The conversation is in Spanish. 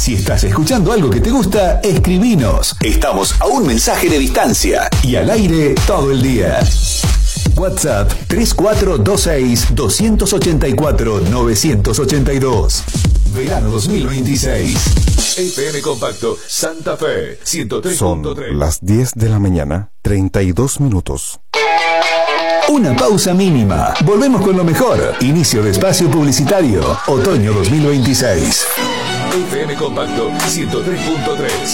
Si estás escuchando algo que te gusta, escribinos. Estamos a un mensaje de distancia y al aire todo el día. WhatsApp 3426-284-982. Verano 2026. FM Compacto Santa Fe 103.3. Son las 10 de la mañana, 32 minutos. Una pausa mínima. Volvemos con lo mejor. Inicio de espacio publicitario. Otoño 2026. FM Compacto 103.3.